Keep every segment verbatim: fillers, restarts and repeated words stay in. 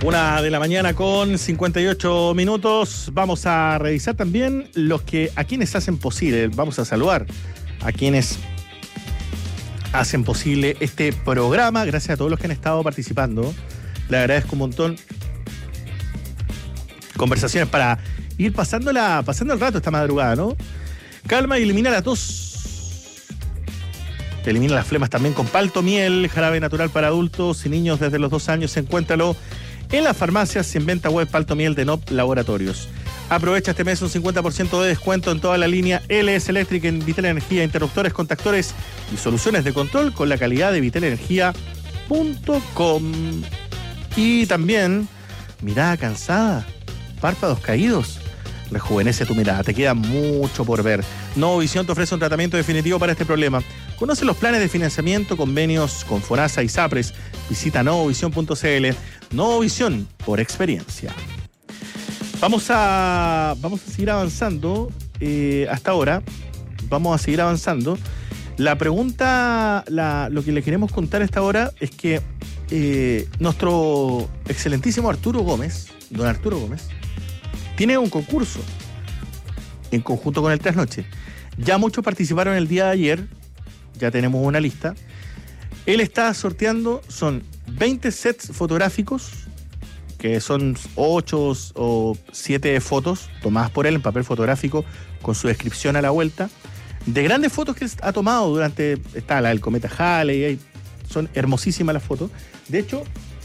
Una de la mañana con cincuenta y ocho minutos. Vamos a revisar también los que a quienes hacen posible. Vamos a saludar a quienes hacen posible este programa. Gracias a todos los que han estado participando. Le agradezco un montón. Conversaciones para ir pasándola, pasando el rato esta madrugada, ¿no? Calma y elimina la tos. Elimina las flemas también con palto miel, jarabe natural para adultos y niños desde los dos años. Encuéntralo en las farmacias y en venta web Palto Miel de N O P Laboratorios. Aprovecha este mes un cincuenta por ciento de descuento en toda la línea L S Electric en Vital Energía, interruptores, contactores y soluciones de control con la calidad de vital energía punto com. Y también, mirada cansada, párpados caídos. Rejuvenece tu mirada, te queda mucho por ver. Novovisión te ofrece un tratamiento definitivo para este problema. Conoce los planes de financiamiento, convenios con FONASA y SAPRES. Visita novovisión punto c l. Novovisión, por experiencia. Vamos a, vamos a seguir avanzando eh, hasta ahora. Vamos a seguir avanzando. La pregunta, la, lo que le queremos contar a esta hora es que eh, nuestro excelentísimo Arturo Gómez, don Arturo Gómez, tiene un concurso en conjunto con el Trasnoche. Ya muchos participaron el día de ayer, ya tenemos una lista. Él está sorteando, son veinte sets fotográficos, que son ocho o siete fotos tomadas por él en papel fotográfico con su descripción a la vuelta, de grandes fotos que ha tomado durante, está la del cometa Halley, son hermosísimas las fotos. De hecho,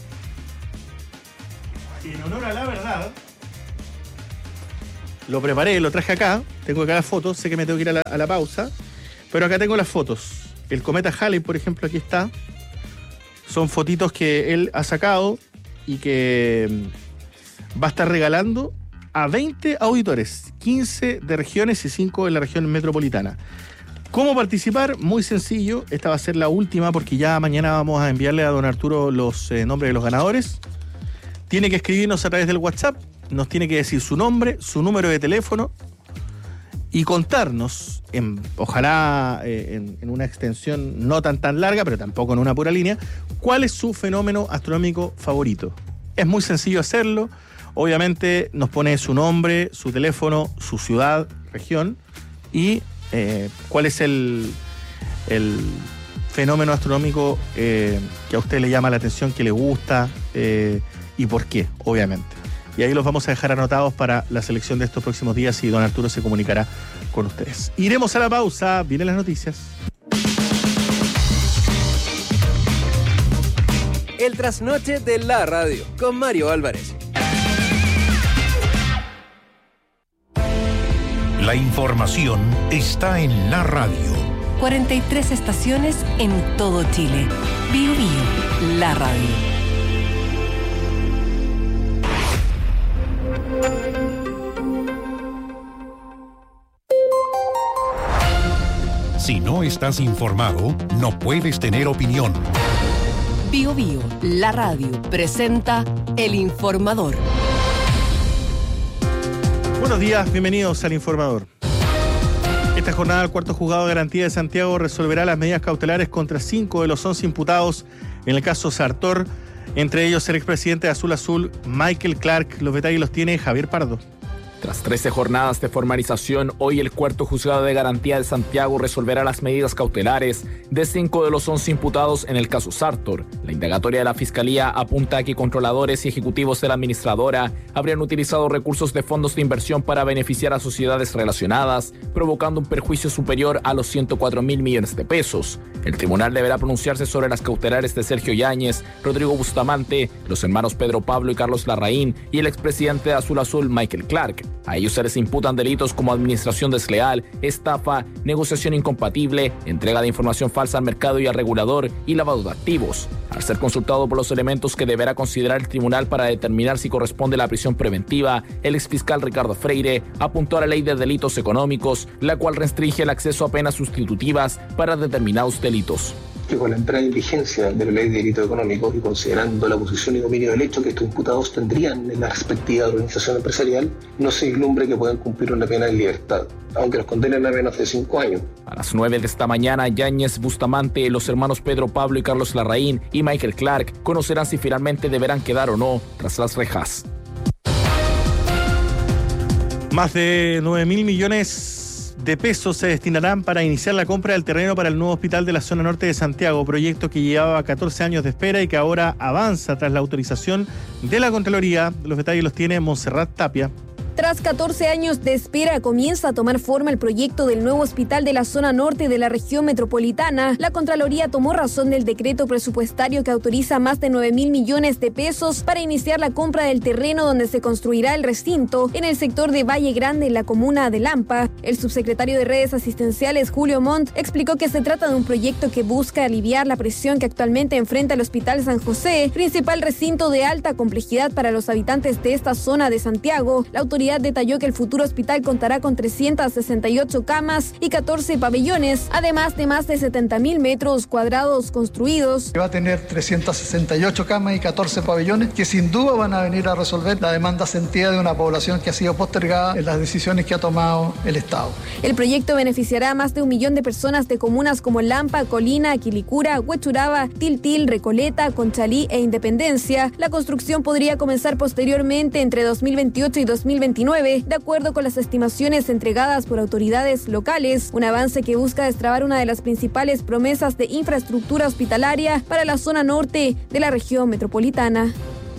en honor a la verdad, lo preparé, lo traje acá, tengo acá las fotos, sé que me tengo que ir a la, a la pausa, pero acá tengo las fotos. El cometa Halley, por ejemplo, aquí está. Son fotitos que él ha sacado y que va a estar regalando a veinte auditores, quince de regiones y cinco de la región metropolitana. ¿Cómo participar? Muy sencillo, esta va a ser la última porque ya mañana vamos a enviarle a don Arturo los eh, nombres de los ganadores. Tiene que escribirnos a través del WhatsApp, nos tiene que decir su nombre, su número de teléfono y contarnos, en, ojalá eh, en, en una extensión no tan tan larga, pero tampoco en una pura línea, cuál es su fenómeno astronómico favorito. Es muy sencillo hacerlo. Obviamente nos pone su nombre, su teléfono, su ciudad, región y eh, cuál es el, el fenómeno astronómico eh, que a usted le llama la atención, que le gusta eh, y por qué, obviamente. Y ahí los vamos a dejar anotados para la selección de estos próximos días y don Arturo se comunicará con ustedes. Iremos a la pausa, vienen las noticias. El trasnoche de la radio con Mario Álvarez. La información está en la radio. cuarenta y tres estaciones en todo Chile. Bio Bio, la radio. Si no estás informado, no puedes tener opinión. Bio Bio, la radio, presenta El Informador. Buenos días, bienvenidos al Informador. Esta jornada, el cuarto juzgado de garantía de Santiago resolverá las medidas cautelares contra cinco de los once imputados en el caso Sartor, entre ellos el expresidente de Azul Azul, Michael Clark. Los detalles los tiene Javier Pardo. Tras trece jornadas de formalización, hoy el cuarto juzgado de garantía de Santiago resolverá las medidas cautelares de cinco de los once imputados en el caso Sartor. La indagatoria de la Fiscalía apunta a que controladores y ejecutivos de la administradora habrían utilizado recursos de fondos de inversión para beneficiar a sociedades relacionadas, provocando un perjuicio superior a los ciento cuatro mil millones de pesos. El tribunal deberá pronunciarse sobre las cautelares de Sergio Yáñez, Rodrigo Bustamante, los hermanos Pedro Pablo y Carlos Larraín y el expresidente de Azul Azul, Michael Clark. A ellos se les imputan delitos como administración desleal, estafa, negociación incompatible, entrega de información falsa al mercado y al regulador y lavado de activos. Al ser consultado por los elementos que deberá considerar el tribunal para determinar si corresponde la prisión preventiva, el exfiscal Ricardo Freire apuntó a la ley de delitos económicos, la cual restringe el acceso a penas sustitutivas para determinados delitos. que con la entrada en vigencia de la ley de delito económico y considerando la posición y dominio del hecho que estos imputados tendrían en la respectiva organización empresarial, no se vislumbre que puedan cumplir una pena en libertad, aunque los condenen a menos de cinco años. A las nueve de esta mañana, Yáñez Bustamante, los hermanos Pedro Pablo y Carlos Larraín y Michael Clark conocerán si finalmente deberán quedar o no tras las rejas. Más de nueve mil millones de pesos se destinarán para iniciar la compra del terreno para el nuevo hospital de la zona norte de Santiago, proyecto que llevaba catorce años de espera y que ahora avanza tras la autorización de la Contraloría. Los detalles los tiene Montserrat Tapia. Tras catorce años de espera, comienza a tomar forma el proyecto del nuevo hospital de la zona norte de la región metropolitana. La Contraloría tomó razón del decreto presupuestario que autoriza más de nueve mil millones de pesos para iniciar la compra del terreno donde se construirá el recinto en el sector de Valle Grande, en la comuna de Lampa. El subsecretario de Redes Asistenciales, Julio Montt, explicó que se trata de un proyecto que busca aliviar la presión que actualmente enfrenta el Hospital San José, principal recinto de alta complejidad para los habitantes de esta zona de Santiago. La autoridad detalló que el futuro hospital contará con trescientas sesenta y ocho camas y catorce pabellones, además de más de setenta mil metros cuadrados construidos. Va a tener trescientas sesenta y ocho camas y catorce pabellones que sin duda van a venir a resolver la demanda sentida de una población que ha sido postergada en las decisiones que ha tomado el Estado. El proyecto beneficiará a más de un millón de personas de comunas como Lampa, Colina, Quilicura, Huechuraba, Tiltil, Recoleta, Conchalí e Independencia. La construcción podría comenzar posteriormente entre dos mil veintiocho y dos mil veintinueve, de acuerdo con las estimaciones entregadas por autoridades locales, un avance que busca destrabar una de las principales promesas de infraestructura hospitalaria para la zona norte de la región metropolitana.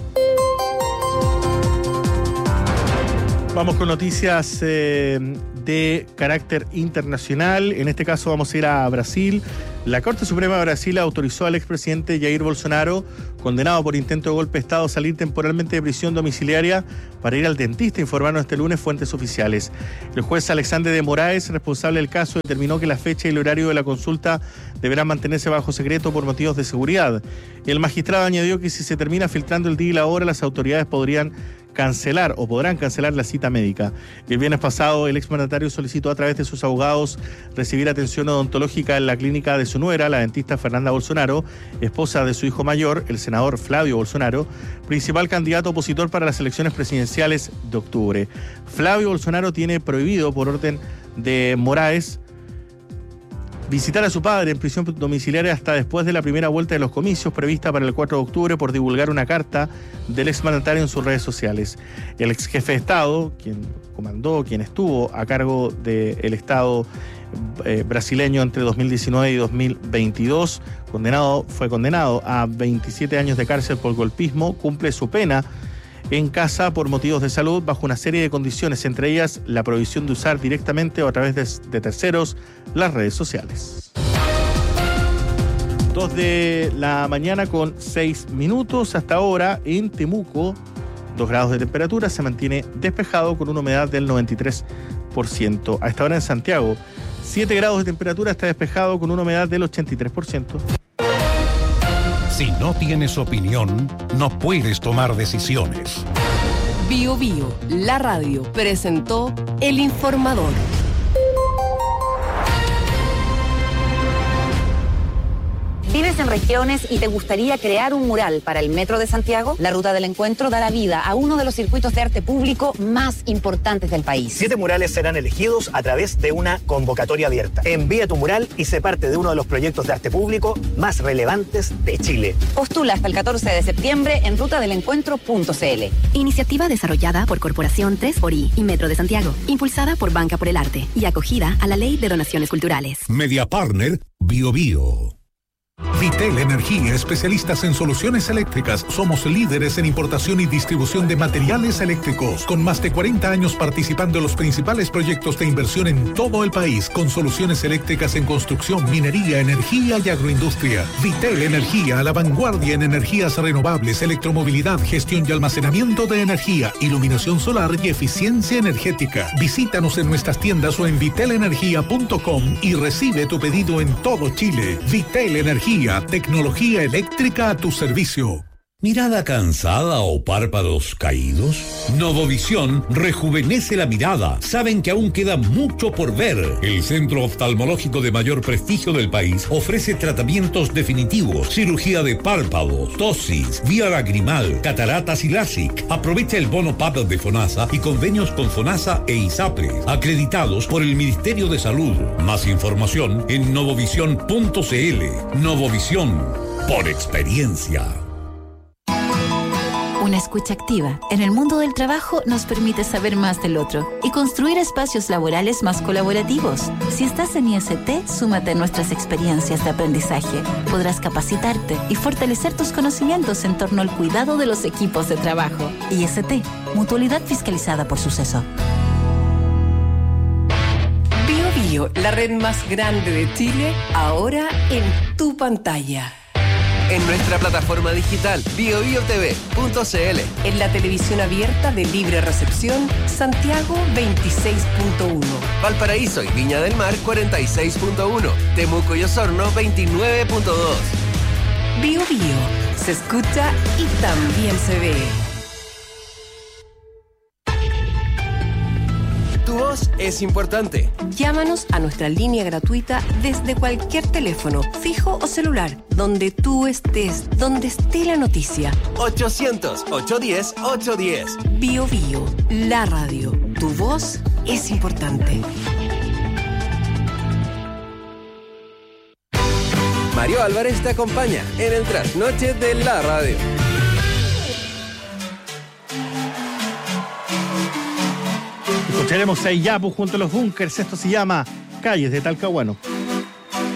Vamos con noticias eh, de carácter internacional. En este caso vamos a ir a Brasil. La Corte Suprema de Brasil autorizó al expresidente Jair Bolsonaro, condenado por intento de golpe de Estado, a salir temporalmente de prisión domiciliaria para ir al dentista, informaron este lunes fuentes oficiales. El juez Alexandre de Moraes, responsable del caso, determinó que la fecha y el horario de la consulta deberán mantenerse bajo secreto por motivos de seguridad. El magistrado añadió que si se termina filtrando el día y la hora, las autoridades podrían cancelar o podrán cancelar la cita médica. El viernes pasado, el exmandatario solicitó a través de sus abogados recibir atención odontológica en la clínica de su nuera, la dentista Fernanda Bolsonaro, esposa de su hijo mayor, el senador Flavio Bolsonaro, principal candidato opositor para las elecciones presidenciales de octubre. Flavio Bolsonaro tiene prohibido, por orden de Moraes, visitar a su padre en prisión domiciliaria hasta después de la primera vuelta de los comicios prevista para el cuatro de octubre por divulgar una carta del exmandatario en sus redes sociales. El ex jefe de Estado, quien comandó, quien estuvo a cargo del Estado eh, brasileño entre dos mil diecinueve y dos mil veintidós, condenado, fue condenado a veintisiete años de cárcel por golpismo, cumple su pena en casa por motivos de salud bajo una serie de condiciones, entre ellas la prohibición de usar directamente o a través de, de terceros las redes sociales. Dos de la mañana con seis minutos. Hasta ahora en Temuco, dos grados de temperatura, se mantiene despejado con una humedad del noventa y tres por ciento. A esta hora en Santiago, siete grados de temperatura, está despejado con una humedad del ochenta y tres por ciento. Si no tienes opinión, no puedes tomar decisiones. Bio Bio, la radio, presentó El Informador. ¿Vives en regiones y te gustaría crear un mural para el Metro de Santiago? La Ruta del Encuentro dará vida a uno de los circuitos de arte público más importantes del país. Siete murales serán elegidos a través de una convocatoria abierta. Envía tu mural y sé parte de uno de los proyectos de arte público más relevantes de Chile. Postula hasta el catorce de septiembre en ruta del encuentro punto c l. Iniciativa desarrollada por Corporación tres por I y Metro de Santiago, impulsada por Banca por el Arte y acogida a la Ley de Donaciones Culturales. Media Partner Bio Bio. Vitel Energía, especialistas en soluciones eléctricas. Somos líderes en importación y distribución de materiales eléctricos, con más de cuarenta años participando en los principales proyectos de inversión en todo el país, con soluciones eléctricas en construcción, minería, energía y agroindustria. Vitel Energía, a la vanguardia en energías renovables, electromovilidad, gestión y almacenamiento de energía, iluminación solar y eficiencia energética. Visítanos en nuestras tiendas o en vitel energía punto com y recibe tu pedido en todo Chile. Vitel Energía, tecnología eléctrica a tu servicio. ¿Mirada cansada o párpados caídos? Novovisión rejuvenece la mirada. Saben que aún queda mucho por ver. El centro oftalmológico de mayor prestigio del país ofrece tratamientos definitivos, cirugía de párpados, tosis, vía lagrimal, cataratas y LASIK. Aprovecha el bono P A P de FONASA y convenios con FONASA e ISAPRE, acreditados por el Ministerio de Salud. Más información en novovisión punto c l. Novovisión, por experiencia. Una escucha activa en el mundo del trabajo nos permite saber más del otro y construir espacios laborales más colaborativos. Si estás en I S T, súmate a nuestras experiencias de aprendizaje. Podrás capacitarte y fortalecer tus conocimientos en torno al cuidado de los equipos de trabajo. I S T, mutualidad fiscalizada por Suceso. Bio Bio, la red más grande de Chile, ahora en tu pantalla. En nuestra plataforma digital bio bio t v punto c l. En la televisión abierta de libre recepción, Santiago veintiséis punto uno. Valparaíso y Viña del Mar cuarenta y seis punto uno. Temuco y Osorno veintinueve punto dos. Bio Bio, se escucha y también se ve. Tu voz es importante. Llámanos a nuestra línea gratuita desde cualquier teléfono, fijo o celular, donde tú estés, donde esté la noticia. ochocientos, ochocientos diez, ochocientos diez. Bio Bio, la radio. Tu voz es importante. Mario Álvarez te acompaña en el trasnoche de la radio. Escucharemos a Iyapu junto a los Bunkers. Esto se llama Calles de Talcahuano.